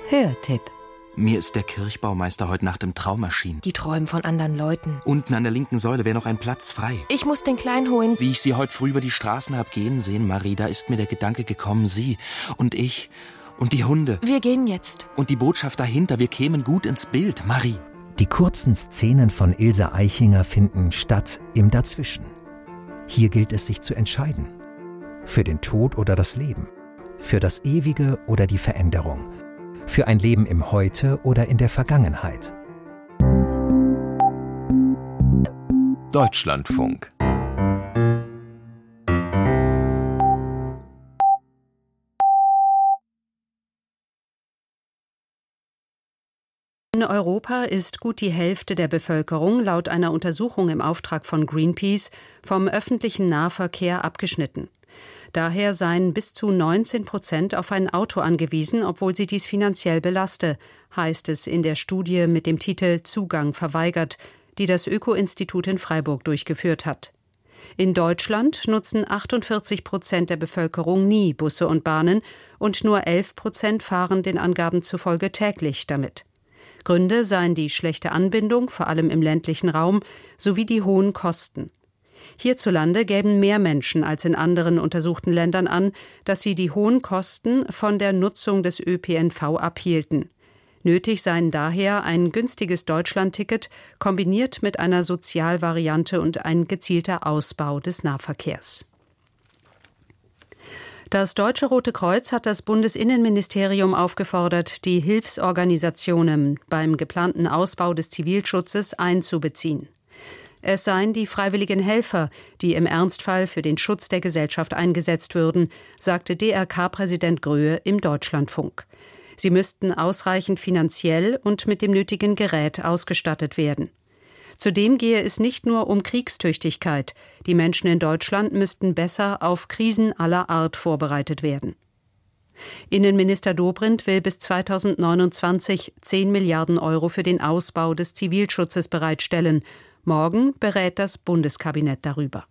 Hörtipp. Mir ist der Kirchbaumeister heute Nacht im Traum erschienen. Die träumen von anderen Leuten. Unten an der linken Säule wäre noch ein Platz frei. Ich muss den Kleinen holen. Wie ich Sie heute früh über die Straßen hab gehen sehen, Marie, da ist mir der Gedanke gekommen, Sie und ich und die Hunde. Wir gehen jetzt. Und die Botschaft dahinter, wir kämen gut ins Bild, Marie. Die kurzen Szenen von Ilse Aichinger finden statt im Dazwischen. Hier gilt es, sich zu entscheiden. Für den Tod oder das Leben. Für das Ewige oder die Veränderung. Für ein Leben im Heute oder in der Vergangenheit. Deutschlandfunk. In Europa ist gut die Hälfte der Bevölkerung laut einer Untersuchung im Auftrag von Greenpeace vom öffentlichen Nahverkehr abgeschnitten. Daher seien bis zu 19% auf ein Auto angewiesen, obwohl sie dies finanziell belaste, heißt es in der Studie mit dem Titel Zugang verweigert, die das Öko-Institut in Freiburg durchgeführt hat. In Deutschland nutzen 48% der Bevölkerung nie Busse und Bahnen und nur 11% fahren den Angaben zufolge täglich damit. Gründe seien die schlechte Anbindung, vor allem im ländlichen Raum, sowie die hohen Kosten. Hierzulande gäben mehr Menschen als in anderen untersuchten Ländern an, dass sie die hohen Kosten von der Nutzung des ÖPNV abhielten. Nötig seien daher ein günstiges Deutschlandticket kombiniert mit einer Sozialvariante und ein gezielter Ausbau des Nahverkehrs. Das Deutsche Rote Kreuz hat das Bundesinnenministerium aufgefordert, die Hilfsorganisationen beim geplanten Ausbau des Zivilschutzes einzubeziehen. Es seien die freiwilligen Helfer, die im Ernstfall für den Schutz der Gesellschaft eingesetzt würden, sagte DRK-Präsident Gröhe im Deutschlandfunk. Sie müssten ausreichend finanziell und mit dem nötigen Gerät ausgestattet werden. Zudem gehe es nicht nur um Kriegstüchtigkeit. Die Menschen in Deutschland müssten besser auf Krisen aller Art vorbereitet werden. Innenminister Dobrindt will bis 2029 10 Milliarden Euro für den Ausbau des Zivilschutzes bereitstellen. Morgen berät das Bundeskabinett darüber.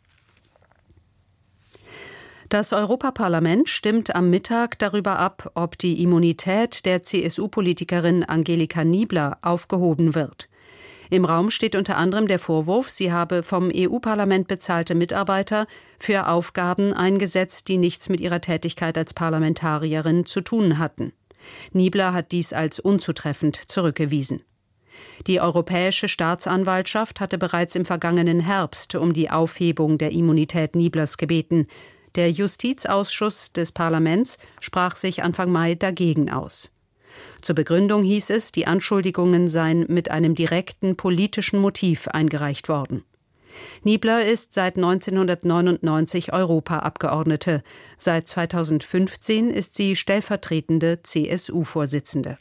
Das Europaparlament stimmt am Mittag darüber ab, ob die Immunität der CSU-Politikerin Angelika Niebler aufgehoben wird. Im Raum steht unter anderem der Vorwurf, sie habe vom EU-Parlament bezahlte Mitarbeiter für Aufgaben eingesetzt, die nichts mit ihrer Tätigkeit als Parlamentarierin zu tun hatten. Niebler hat dies als unzutreffend zurückgewiesen. Die Europäische Staatsanwaltschaft hatte bereits im vergangenen Herbst um die Aufhebung der Immunität Nieblers gebeten. Der Justizausschuss des Parlaments sprach sich Anfang Mai dagegen aus. Zur Begründung hieß es, die Anschuldigungen seien mit einem direkten politischen Motiv eingereicht worden. Niebler ist seit 1999 Europaabgeordnete. Seit 2015 ist sie stellvertretende CSU-Vorsitzende.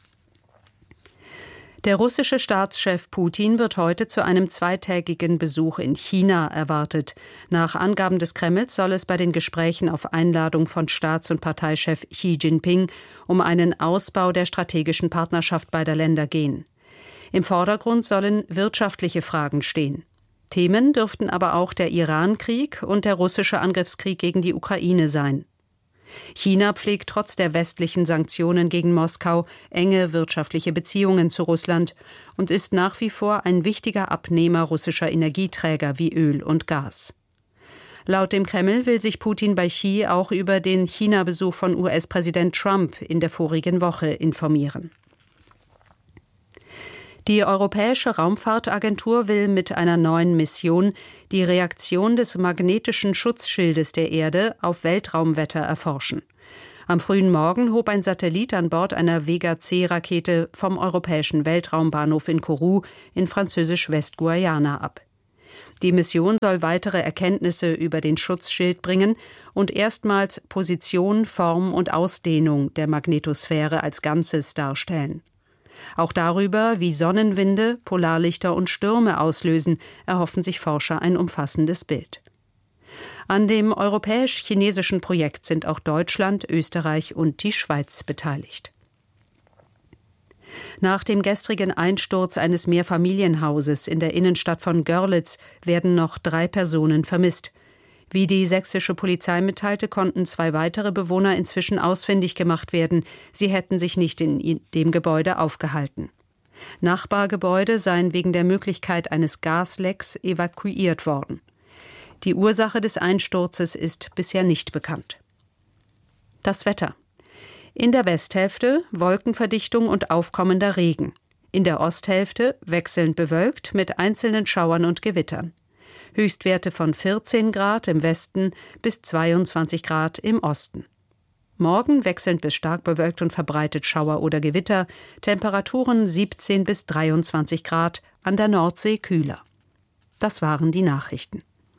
Der russische Staatschef Putin wird heute zu einem zweitägigen Besuch in China erwartet. Nach Angaben des Kremls soll es bei den Gesprächen auf Einladung von Staats- und Parteichef Xi Jinping um einen Ausbau der strategischen Partnerschaft beider Länder gehen. Im Vordergrund sollen wirtschaftliche Fragen stehen. Themen dürften aber auch der Iran-Krieg und der russische Angriffskrieg gegen die Ukraine sein. China pflegt trotz der westlichen Sanktionen gegen Moskau enge wirtschaftliche Beziehungen zu Russland und ist nach wie vor ein wichtiger Abnehmer russischer Energieträger wie Öl und Gas. Laut dem Kreml will sich Putin bei Xi auch über den China-Besuch von US-Präsident Trump in der vorigen Woche informieren. Die Europäische Raumfahrtagentur will mit einer neuen Mission die Reaktion des magnetischen Schutzschildes der Erde auf Weltraumwetter erforschen. Am frühen Morgen hob ein Satellit an Bord einer Vega-C-Rakete vom europäischen Weltraumbahnhof in Kourou in französisch-Westguayana ab. Die Mission soll weitere Erkenntnisse über den Schutzschild bringen und erstmals Position, Form und Ausdehnung der Magnetosphäre als Ganzes darstellen. Auch darüber, wie Sonnenwinde, Polarlichter und Stürme auslösen, erhoffen sich Forscher ein umfassendes Bild. An dem europäisch-chinesischen Projekt sind auch Deutschland, Österreich und die Schweiz beteiligt. Nach dem gestrigen Einsturz eines Mehrfamilienhauses in der Innenstadt von Görlitz werden noch 3 Personen vermisst. Wie die sächsische Polizei mitteilte, konnten 2 weitere Bewohner inzwischen ausfindig gemacht werden. Sie hätten sich nicht in dem Gebäude aufgehalten. Nachbargebäude seien wegen der Möglichkeit eines Gaslecks evakuiert worden. Die Ursache des Einsturzes ist bisher nicht bekannt. Das Wetter. In der Westhälfte Wolkenverdichtung und aufkommender Regen. In der Osthälfte wechselnd bewölkt mit einzelnen Schauern und Gewittern. Höchstwerte von 14 Grad im Westen bis 22 Grad im Osten. Morgen wechselnd bis stark bewölkt und verbreitet Schauer oder Gewitter, Temperaturen 17 bis 23 Grad, an der Nordsee kühler. Das waren die Nachrichten.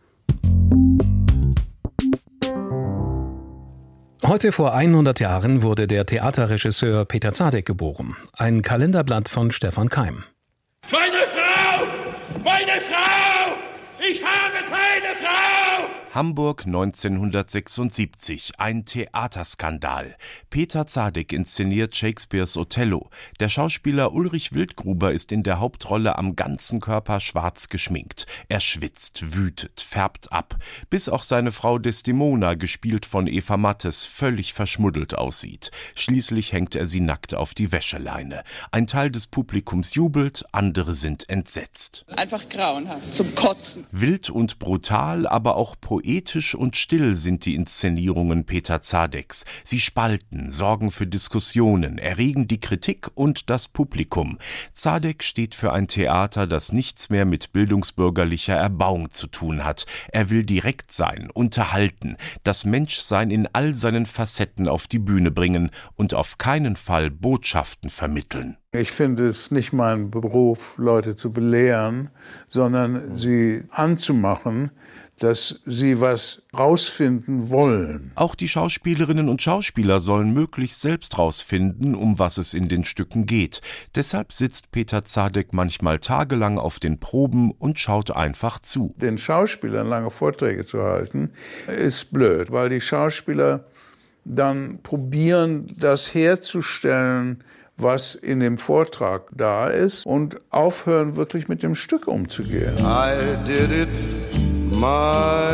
Heute vor 100 Jahren wurde der Theaterregisseur Peter Zadek geboren. Ein Kalenderblatt von Stefan Keim. Meine Frau! Meine Frau! Ich habe keine Frau! Hamburg 1976, ein Theaterskandal. Peter Zadek inszeniert Shakespeares Othello. Der Schauspieler Ulrich Wildgruber ist in der Hauptrolle am ganzen Körper schwarz geschminkt. Er schwitzt, wütet, färbt ab, bis auch seine Frau Desdemona, gespielt von Eva Mattes, völlig verschmuddelt aussieht. Schließlich hängt er sie nackt auf die Wäscheleine. Ein Teil des Publikums jubelt, andere sind entsetzt. Einfach grauenhaft, zum Kotzen. Wild und brutal, aber auch poetisch und still sind die Inszenierungen Peter Zadeks. Sie spalten, sorgen für Diskussionen, erregen die Kritik und das Publikum. Zadek steht für ein Theater, das nichts mehr mit bildungsbürgerlicher Erbauung zu tun hat. Er will direkt sein, unterhalten, das Menschsein in all seinen Facetten auf die Bühne bringen und auf keinen Fall Botschaften vermitteln. Ich finde es nicht mein Beruf, Leute zu belehren, sondern sie anzumachen, dass sie was rausfinden wollen. Auch die Schauspielerinnen und Schauspieler sollen möglichst selbst rausfinden, um was es in den Stücken geht. Deshalb sitzt Peter Zadek manchmal tagelang auf den Proben und schaut einfach zu. Den Schauspielern lange Vorträge zu halten, ist blöd, weil die Schauspieler dann probieren, das herzustellen, was in dem Vortrag da ist, und aufhören, wirklich mit dem Stück umzugehen. I did it my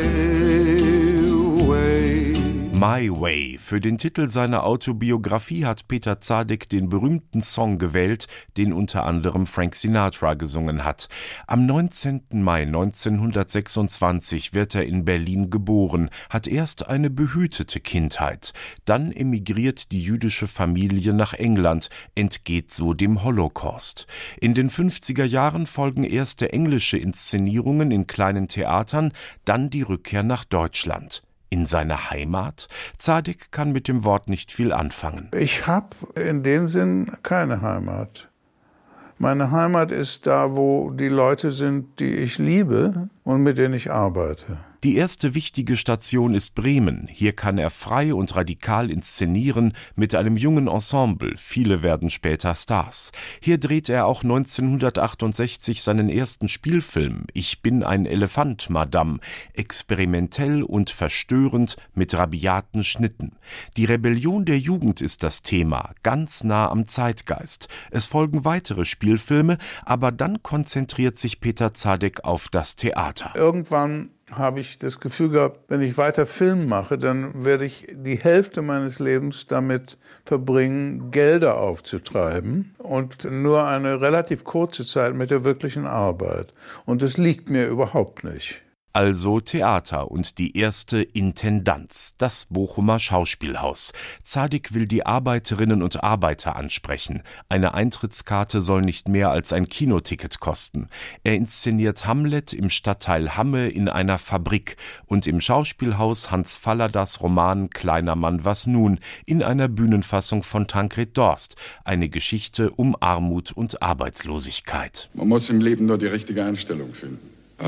way. My Way. Für den Titel seiner Autobiografie hat Peter Zadek den berühmten Song gewählt, den unter anderem Frank Sinatra gesungen hat. Am 19. Mai 1926 wird er in Berlin geboren, hat erst eine behütete Kindheit. Dann emigriert die jüdische Familie nach England, entgeht so dem Holocaust. In den 50er Jahren folgen erste englische Inszenierungen in kleinen Theatern, dann die Rückkehr nach Deutschland. In seine Heimat? Zadek kann mit dem Wort nicht viel anfangen. Ich habe in dem Sinn keine Heimat. Meine Heimat ist da, wo die Leute sind, die ich liebe und mit denen ich arbeite. Die erste wichtige Station ist Bremen. Hier kann er frei und radikal inszenieren mit einem jungen Ensemble. Viele werden später Stars. Hier dreht er auch 1968 seinen ersten Spielfilm Ich bin ein Elefant, Madame. Experimentell und verstörend mit rabiaten Schnitten. Die Rebellion der Jugend ist das Thema, ganz nah am Zeitgeist. Es folgen weitere Spielfilme, aber dann konzentriert sich Peter Zadek auf das Theater. Irgendwann habe ich das Gefühl gehabt, wenn ich weiter Film mache, dann werde ich die Hälfte meines Lebens damit verbringen, Gelder aufzutreiben und nur eine relativ kurze Zeit mit der wirklichen Arbeit. Und das liegt mir überhaupt nicht. Also Theater und die erste Intendanz, das Bochumer Schauspielhaus. Zadek will die Arbeiterinnen und Arbeiter ansprechen. Eine Eintrittskarte soll nicht mehr als ein Kinoticket kosten. Er inszeniert Hamlet im Stadtteil Hamme in einer Fabrik und im Schauspielhaus Hans Falladas Roman Kleiner Mann, was nun? In einer Bühnenfassung von Tancred Dorst. Eine Geschichte um Armut und Arbeitslosigkeit. Man muss im Leben nur die richtige Einstellung finden.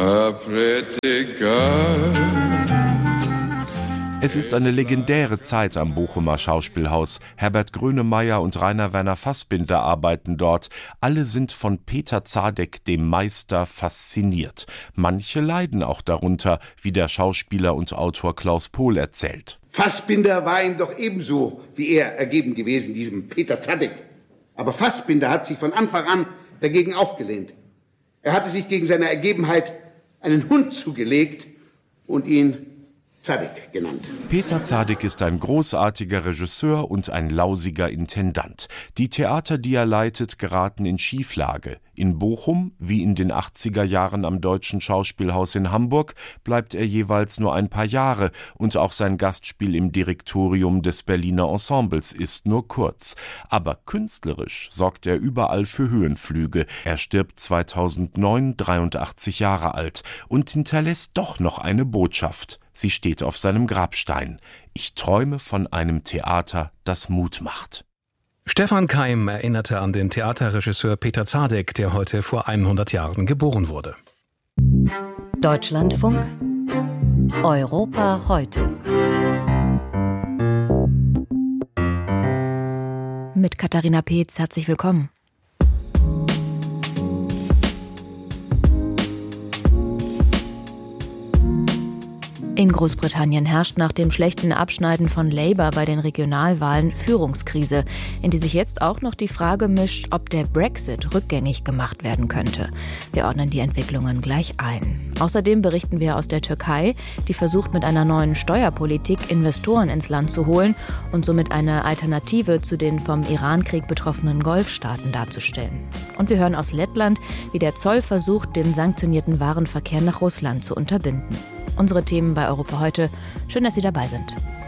Es ist eine legendäre Zeit am Bochumer Schauspielhaus. Herbert Grönemeyer und Rainer Werner Fassbinder arbeiten dort. Alle sind von Peter Zadek, dem Meister, fasziniert. Manche leiden auch darunter, wie der Schauspieler und Autor Klaus Pohl erzählt. Fassbinder war ihm doch ebenso wie er ergeben gewesen, diesem Peter Zadek. Aber Fassbinder hat sich von Anfang an dagegen aufgelehnt. Er hatte sich gegen seine Ergebenheit einen Hund zugelegt und ihn Zadek genannt. Peter Zadek ist ein großartiger Regisseur und ein lausiger Intendant. Die Theater, die er leitet, geraten in Schieflage. In Bochum, wie in den 80er Jahren am Deutschen Schauspielhaus in Hamburg, bleibt er jeweils nur ein paar Jahre und auch sein Gastspiel im Direktorium des Berliner Ensembles ist nur kurz. Aber künstlerisch sorgt er überall für Höhenflüge. Er stirbt 2009, 83 Jahre alt, und hinterlässt doch noch eine Botschaft. Sie steht auf seinem Grabstein. Ich träume von einem Theater, das Mut macht. Stefan Keim erinnerte an den Theaterregisseur Peter Zadek, der heute vor 100 Jahren geboren wurde. Deutschlandfunk Europa heute. Mit Katharina Peetz, herzlich willkommen. In Großbritannien herrscht nach dem schlechten Abschneiden von Labour bei den Regionalwahlen Führungskrise, in die sich jetzt auch noch die Frage mischt, ob der Brexit rückgängig gemacht werden könnte. Wir ordnen die Entwicklungen gleich ein. Außerdem berichten wir aus der Türkei, die versucht mit einer neuen Steuerpolitik Investoren ins Land zu holen und somit eine Alternative zu den vom Irankrieg betroffenen Golfstaaten darzustellen. Und wir hören aus Lettland, wie der Zoll versucht, den sanktionierten Warenverkehr nach Russland zu unterbinden. Unsere Themen bei Europa heute. Schön, dass Sie dabei sind.